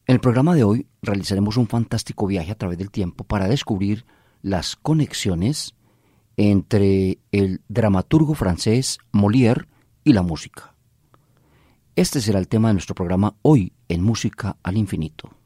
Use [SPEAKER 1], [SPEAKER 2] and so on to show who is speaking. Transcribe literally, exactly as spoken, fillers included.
[SPEAKER 1] En el programa de hoy realizaremos un fantástico viaje a través del tiempo para descubrir las conexiones entre el dramaturgo francés Molière y la música. Este será el tema de nuestro programa hoy en Música al Infinito.